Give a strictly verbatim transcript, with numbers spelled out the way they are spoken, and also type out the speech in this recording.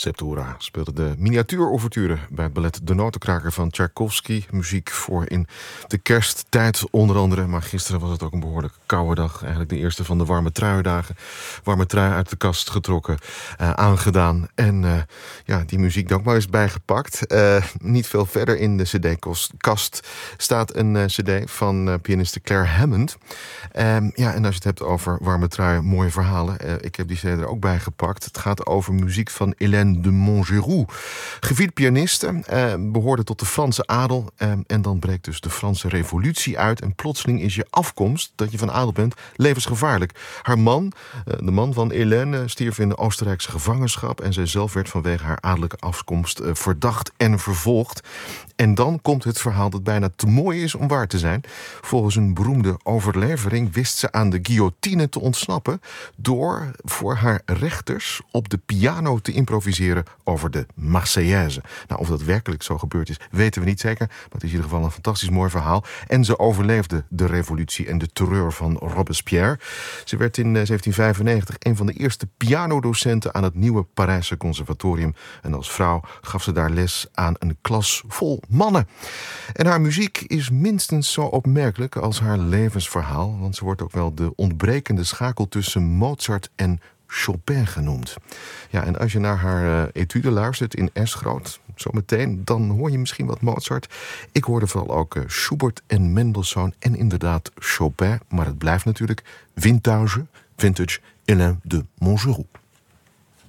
Septura speelde de miniatuurouverture bij het ballet De Notenkraker van Tchaikovsky. Muziek voor in de kersttijd onder andere. Maar gisteren was het ook een behoorlijk koude dag. Eigenlijk de eerste van de warme truidagen. Warme trui uit de kast getrokken, uh, aangedaan. En uh, ja, die muziek dan ook maar eens bijgepakt. Uh, niet veel verder in de cd-kast staat een uh, cd van uh, pianiste Claire Hammond. Um, ja, en als je het hebt over warme trui, mooie verhalen. Uh, ik heb die cd er ook bij gepakt. Het gaat over muziek van Hélène de Montgeroux. Gevierd pianiste, uh, behoorde tot de Franse adel. Uh, en dan breekt dus de Franse revolutie uit. En plotseling is je afkomst, dat je van adel bent, levensgevaarlijk. Haar man, uh, de man van Hélène, stierf in de Oostenrijkse gevangenschap. En zij zelf werd vanwege haar adellijke afkomst uh, verdacht en vervolgd. En dan komt het verhaal dat bijna te mooi is om waar te zijn. Volgens een beroemde overlevering wist ze aan de guillotine te ontsnappen door voor haar rechters op de piano te improviseren over de Marseillaise. Nou, of dat werkelijk zo gebeurd is, weten we niet zeker. Maar het is in ieder geval een fantastisch mooi verhaal. En ze overleefde de revolutie en de terreur van Robespierre. Ze werd in zeventien vijfennegentig een van de eerste pianodocenten aan het nieuwe Parijse conservatorium. En als vrouw gaf ze daar les aan een klas vol mannen. En haar muziek is minstens zo opmerkelijk als haar levensverhaal, want ze wordt ook wel de ontbrekende schakel tussen Mozart en Chopin genoemd. Ja, en als je naar haar uh, etude luistert in S groot, zometeen, dan hoor je misschien wat Mozart. Ik hoorde vooral ook uh, Schubert en Mendelssohn en inderdaad Chopin, maar het blijft natuurlijk vintage, vintage Hélène de Montgeroux.